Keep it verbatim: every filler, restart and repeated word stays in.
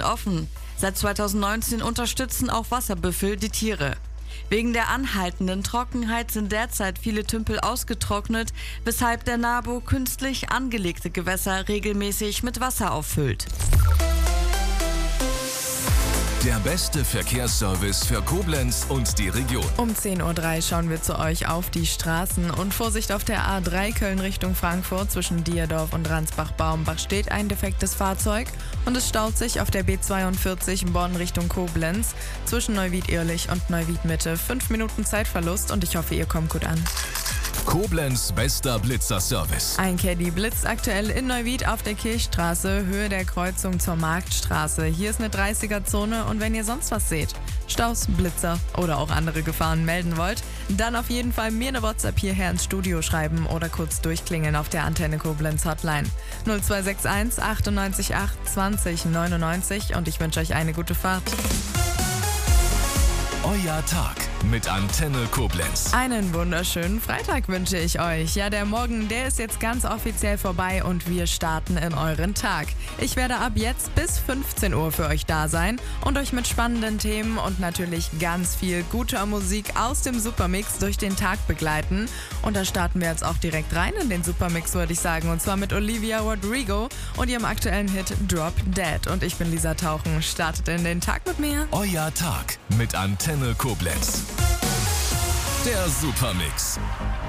sind offen. Seit zweitausendneunzehn unterstützen auch Wasserbüffel die Tiere. Wegen der anhaltenden Trockenheit sind derzeit viele Tümpel ausgetrocknet, weshalb der NABU künstlich angelegte Gewässer regelmäßig mit Wasser auffüllt. Der beste Verkehrsservice für Koblenz und die Region. Um zehn Uhr drei schauen wir zu euch auf die Straßen und Vorsicht auf der A drei Köln Richtung Frankfurt zwischen Dierdorf und Ransbach-Baumbach steht ein defektes Fahrzeug und es staut sich auf der B zweiundvierzig Bonn Richtung Koblenz zwischen Neuwied-Irlich und Neuwied-Mitte. Fünf Minuten Zeitverlust und ich hoffe, ihr kommt gut an. Koblenz bester Blitzer-Service. Ein Caddy blitzt aktuell in Neuwied auf der Kirchstraße, Höhe der Kreuzung zur Marktstraße. Hier ist eine dreißiger-Zone und wenn ihr sonst was seht, Staus, Blitzer oder auch andere Gefahren melden wollt, dann auf jeden Fall mir eine WhatsApp hierher ins Studio schreiben oder kurz durchklingeln auf der Antenne Koblenz Hotline null zwei sechs eins achtundneunzig acht zwanzig neunundneunzig und ich wünsche euch eine gute Fahrt. Euer Tag mit Antenne Koblenz. Einen wunderschönen Freitag wünsche ich euch. Ja, der Morgen, der ist jetzt ganz offiziell vorbei und wir starten in euren Tag. Ich werde ab jetzt bis fünfzehn Uhr für euch da sein und euch mit spannenden Themen und natürlich ganz viel guter Musik aus dem Supermix durch den Tag begleiten. Und da starten wir jetzt auch direkt rein in den Supermix, würde ich sagen. Und zwar mit Olivia Rodrigo und ihrem aktuellen Hit Drop Dead. Und ich bin Lisa Tauchen. Startet in den Tag mit mir. Euer Tag mit Antenne Koblenz. Der Supermix.